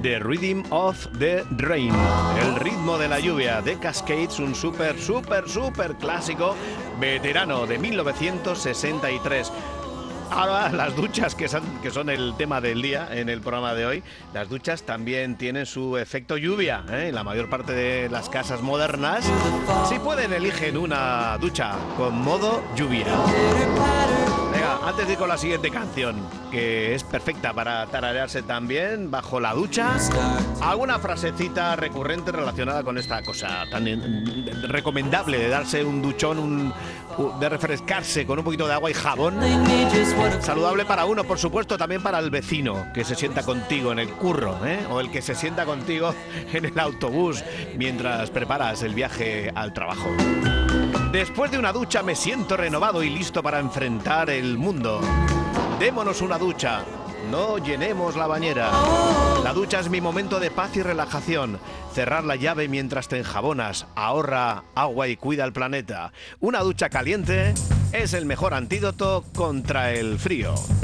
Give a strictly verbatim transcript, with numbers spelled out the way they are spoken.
The Rhythm of the Rain, el ritmo de la lluvia, de Cascades, un súper, súper, súper clásico veterano de mil novecientos sesenta y tres. Ahora las duchas, que son, que son el tema del día en el programa de hoy, las duchas también tienen su efecto lluvia, ¿eh? La mayor parte de las casas modernas, si pueden, eligen una ducha con modo lluvia. Venga, antes de ir con la siguiente canción, que es perfecta para tararearse también bajo la ducha, alguna frasecita recurrente relacionada con esta cosa tan recomendable de darse un duchón, un, de refrescarse con un poquito de agua y jabón. Saludable para uno, por supuesto, también para el vecino que se sienta contigo en el curro, ¿eh? O el que se sienta contigo en el autobús mientras preparas el viaje al trabajo. Después de una ducha me siento renovado y listo para enfrentar el mundo. Démonos una ducha, no llenemos la bañera. La ducha es mi momento de paz y relajación. Cerrar la llave mientras te enjabonas, ahorra agua y cuida el planeta. Una ducha caliente es el mejor antídoto contra el frío.